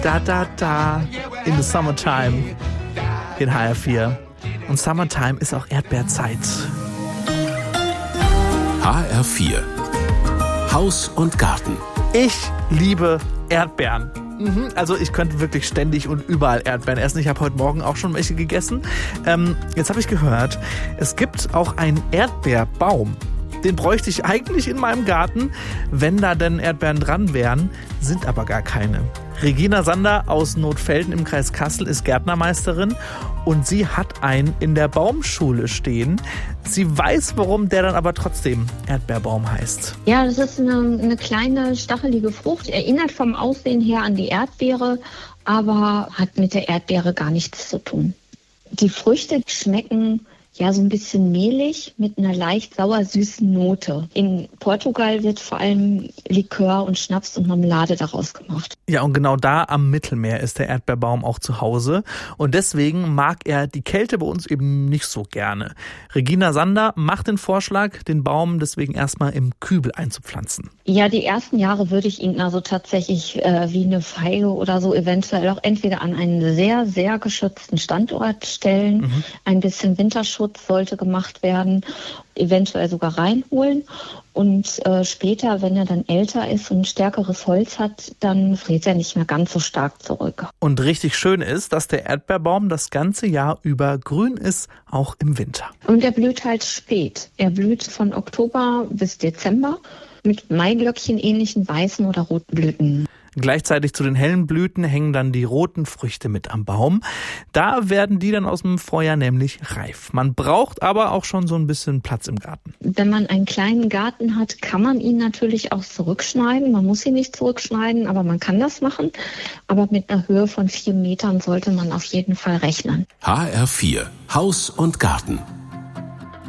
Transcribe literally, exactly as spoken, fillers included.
Da, da, da, in the summertime, in H R vier. Und Summertime ist auch Erdbeerzeit. H R vier, Haus und Garten. Ich liebe Erdbeeren. Mhm, also ich könnte wirklich ständig und überall Erdbeeren essen. Ich habe heute Morgen auch schon welche gegessen. Ähm, jetzt habe ich gehört, es gibt auch einen Erdbeerbaum. Den bräuchte ich eigentlich in meinem Garten, wenn da denn Erdbeeren dran wären, sind aber gar keine. Regina Sander aus Notfelden im Kreis Kassel ist Gärtnermeisterin und sie hat einen in der Baumschule stehen. Sie weiß, warum der dann aber trotzdem Erdbeerbaum heißt. Ja, das ist eine, eine kleine stachelige Frucht, erinnert vom Aussehen her an die Erdbeere, aber hat mit der Erdbeere gar nichts zu tun. Die Früchte schmecken ja so ein bisschen mehlig mit einer leicht sauer-süßen Note. In Portugal wird vor allem Likör und Schnaps und Marmelade daraus gemacht. Ja, und genau da am Mittelmeer ist der Erdbeerbaum auch zu Hause. Und deswegen mag er die Kälte bei uns eben nicht so gerne. Regina Sander macht den Vorschlag, den Baum deswegen erstmal im Kübel einzupflanzen. Ja, die ersten Jahre würde ich ihn also tatsächlich äh, wie eine Feige oder so eventuell auch entweder an einen sehr, sehr geschützten Standort stellen, mhm. ein bisschen Winterschutz sollte gemacht werden, eventuell sogar reinholen. Und äh, später, wenn er dann älter ist und ein stärkeres Holz hat, dann friert er nicht mehr ganz so stark zurück. Und richtig schön ist, dass der Erdbeerbaum das ganze Jahr über grün ist, auch im Winter. Und er blüht halt spät. Er blüht von Oktober bis Dezember mit Maiglöckchen ähnlichen weißen oder roten Blüten. Gleichzeitig zu den hellen Blüten hängen dann die roten Früchte mit am Baum. Da werden die dann aus dem Vorjahr nämlich reif. Man braucht aber auch schon so ein bisschen Platz im Garten. Wenn man einen kleinen Garten hat, kann man ihn natürlich auch zurückschneiden. Man muss ihn nicht zurückschneiden, aber man kann das machen. Aber mit einer Höhe von vier Metern sollte man auf jeden Fall rechnen. H R vier, Haus und Garten.